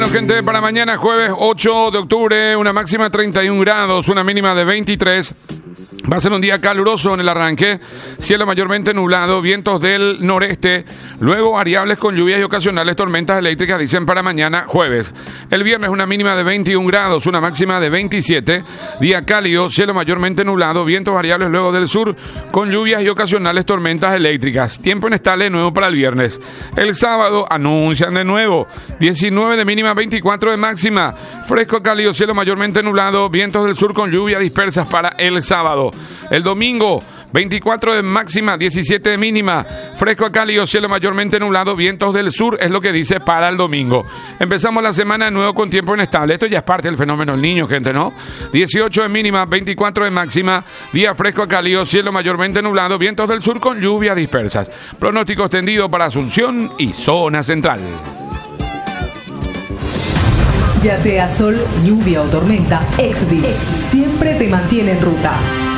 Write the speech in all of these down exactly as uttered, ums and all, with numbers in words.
Bueno, gente, para mañana jueves ocho de octubre, una máxima de treinta y un grados, una mínima de veintitrés. Va a ser un día caluroso en el arranque, cielo mayormente nublado, vientos del noreste, luego variables con lluvias y ocasionales tormentas eléctricas, dicen para mañana jueves. El viernes una mínima de veintiún grados, una máxima de veintisiete, día cálido, cielo mayormente nublado, vientos variables luego del sur, con lluvias y ocasionales tormentas eléctricas. Tiempo inestable de nuevo para el viernes. El sábado anuncian de nuevo, diecinueve de mínima, veinticuatro de máxima, fresco cálido, cielo mayormente nublado, vientos del sur con lluvias dispersas para el sábado. El domingo, veinticuatro de máxima, diecisiete de mínima, fresco cálido, cielo mayormente nublado, vientos del sur, es lo que dice para el domingo. Empezamos la semana de nuevo con tiempo inestable. Esto ya es parte del fenómeno del niño, gente, ¿no? dieciocho de mínima, veinticuatro de máxima, día fresco cálido, cielo mayormente nublado, vientos del sur con lluvias dispersas. Pronóstico extendido para Asunción y zona central. Ya sea sol, lluvia o tormenta, Exvi siempre te mantiene en ruta.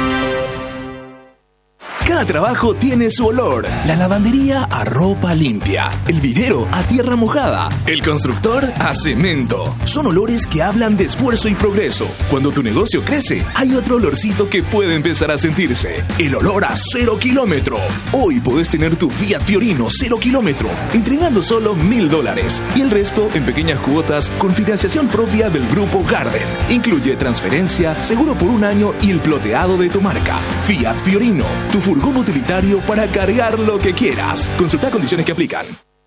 Cada trabajo tiene su olor. La lavandería a ropa limpia, el vidriero a tierra mojada, el constructor a cemento. Son olores que hablan de esfuerzo y progreso. Cuando tu negocio crece, hay otro olorcito que puede empezar a sentirse. El olor a cero kilómetro. Hoy podés tener tu Fiat Fiorino cero kilómetro, entregando solo mil dólares. Y el resto en pequeñas cuotas con financiación propia del Grupo Garden. Incluye transferencia, seguro por un año y el ploteado de tu marca. Fiat Fiorino, tu furgón utilitario para cargar lo que quieras. Consulta condiciones que aplican.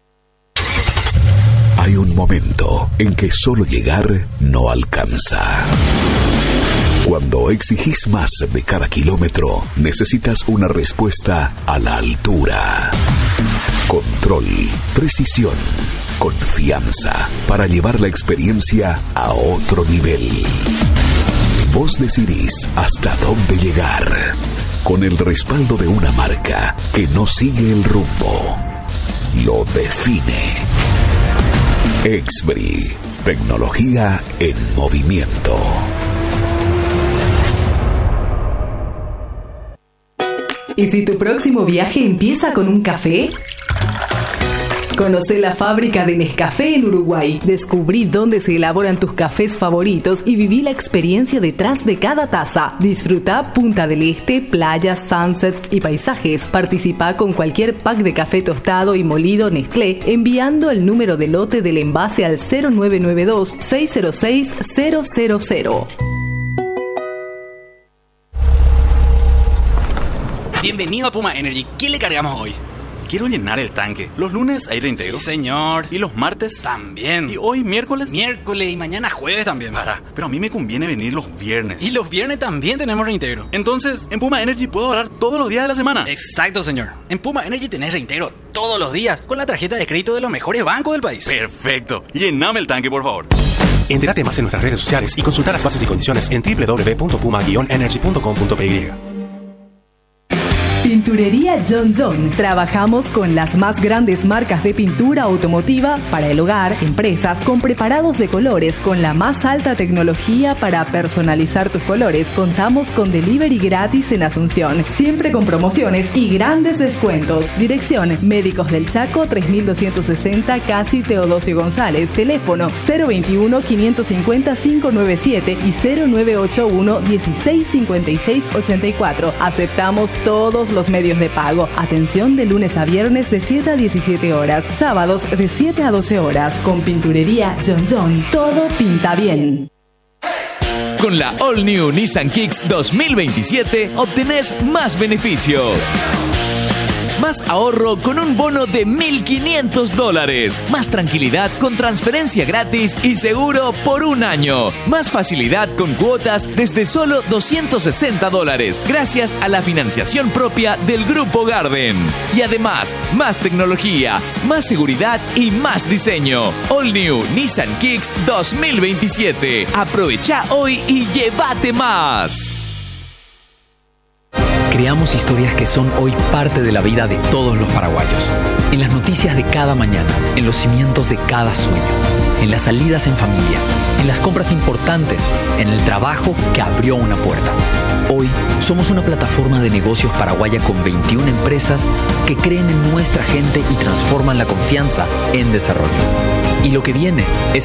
Hay un momento en que solo llegar no alcanza. Cuando exigís más de cada kilómetro, necesitas una respuesta a la altura. Control, precisión, confianza para llevar la experiencia a otro nivel. Vos decidís hasta dónde llegar. Con el respaldo de una marca que no sigue el rumbo, lo define. Exbri, tecnología en movimiento. ¿Y si tu próximo viaje empieza con un café? Conoce la fábrica de Nescafé en Uruguay. Descubrí dónde se elaboran tus cafés favoritos y viví la experiencia detrás de cada taza. Disfruta Punta del Este, playas, sunsets y paisajes. Participa con cualquier pack de café tostado y molido Nestlé enviando el número de lote del envase al cero nueve nueve dos, seis cero seis, cero cero cero. Bienvenido a Puma Energy. ¿Qué le cargamos hoy? Quiero llenar el tanque. Los lunes hay reintegro. Sí, señor. ¿Y los martes? También. ¿Y hoy miércoles? Miércoles y mañana jueves también. Para, pero a mí me conviene venir los viernes. Y los viernes también tenemos reintegro. Entonces, en Puma Energy puedo ahorrar todos los días de la semana. Exacto, señor. En Puma Energy tenés reintegro todos los días con la tarjeta de crédito de los mejores bancos del país. Perfecto. Llename el tanque, por favor. Entérate más en nuestras redes sociales y consulta las bases y condiciones en doble u doble u doble u punto puma guion energy punto com punto p y. Pinturería John John. Trabajamos con las más grandes marcas de pintura automotiva para el hogar, empresas, con preparados de colores, con la más alta tecnología para personalizar tus colores. Contamos con delivery gratis en Asunción, siempre con promociones y grandes descuentos. Dirección: Médicos del Chaco, tres mil doscientos sesenta, Casi Teodosio González. Teléfono cero veintiuno, quinientos cincuenta, quinientos noventa y siete y cero nueve ocho uno, dieciséis cincuenta y seis ochenta y cuatro. Aceptamos todos los medios de pago. Atención de lunes a viernes de siete a diecisiete horas. Sábados de siete a doce horas. Con Pinturería John John, todo pinta bien. Con la All New Nissan Kicks dos mil veintisiete obtenés más beneficios. Más ahorro con un bono de mil quinientos dólares. Más tranquilidad con transferencia gratis y seguro por un año. Más facilidad con cuotas desde solo doscientos sesenta dólares. Gracias a la financiación propia del Grupo Garden. Y además, más tecnología, más seguridad y más diseño. All New Nissan Kicks dos mil veintisiete. Aprovecha hoy y llévate más. Creamos historias que son hoy parte de la vida de todos los paraguayos. En las noticias de cada mañana, en los cimientos de cada sueño, en las salidas en familia, en las compras importantes, en el trabajo que abrió una puerta. Hoy somos una plataforma de negocios paraguaya con veintiuna empresas que creen en nuestra gente y transforman la confianza en desarrollo. Y lo que viene es